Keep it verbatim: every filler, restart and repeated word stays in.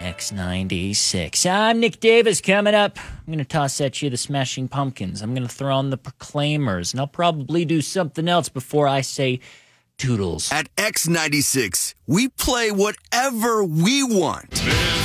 X ninety-six. I'm Nick Davis. Coming up, I'm going to toss at you the Smashing Pumpkins. I'm going to throw on the Proclaimers, and I'll probably do something else before I say toodles. At X ninety-six, we play whatever we want.